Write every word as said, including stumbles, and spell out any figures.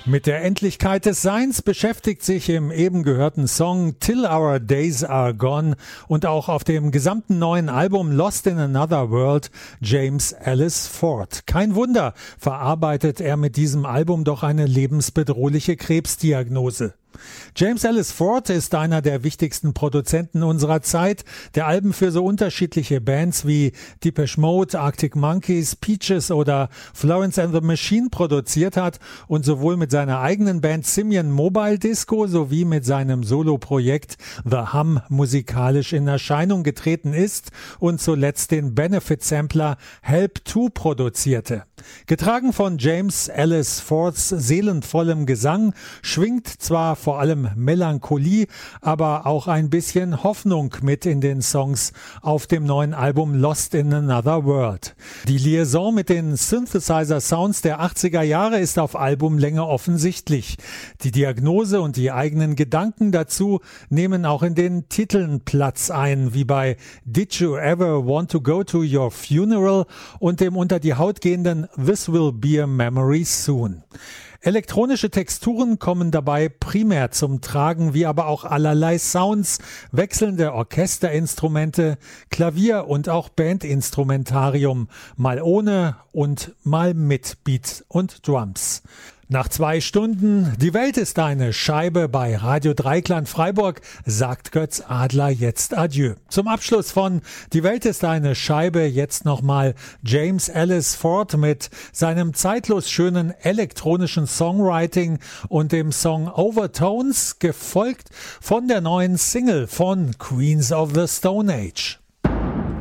Mit der Endlichkeit des Seins beschäftigt sich im eben gehörten Song Till Our Days Are Gone und auch auf dem gesamten neuen Album Lost in Another World James Ellis Ford. Kein Wunder, verarbeitet er mit diesem Album doch eine lebensbedrohliche Krebsdiagnose. James Ellis Ford ist einer der wichtigsten Produzenten unserer Zeit, der Alben für so unterschiedliche Bands wie Depeche Mode, Arctic Monkeys, Peaches oder Florence and the Machine produziert hat und sowohl mit seiner eigenen Band Simian Mobile Disco sowie mit seinem Soloprojekt The Hum musikalisch in Erscheinung getreten ist und zuletzt den Benefit-Sampler Help zwei produzierte. Getragen von James Ellis Fords seelenvollem Gesang schwingt zwar vor allem Melancholie, aber auch ein bisschen Hoffnung mit in den Songs auf dem neuen Album Lost in Another World. Die Liaison mit den Synthesizer-Sounds der achtziger Jahre ist auf Albumlänge offensichtlich. Die Diagnose und die eigenen Gedanken dazu nehmen auch in den Titeln Platz ein, wie bei Did You Ever Want to Go to Your Funeral und dem unter die Haut gehenden This Will Be a Memory Soon. Elektronische Texturen kommen dabei primär zum Tragen, wie aber auch allerlei Sounds, wechselnde Orchesterinstrumente, Klavier und auch Bandinstrumentarium, mal ohne und mal mit Beats und Drums. Nach zwei Stunden Die Welt ist eine Scheibe bei Radio Dreikland Freiburg sagt Götz Adler jetzt Adieu. Zum Abschluss von Die Welt ist eine Scheibe jetzt nochmal James Ellis Ford mit seinem zeitlos schönen elektronischen Songwriting und dem Song Overtones, gefolgt von der neuen Single von Queens of the Stone Age.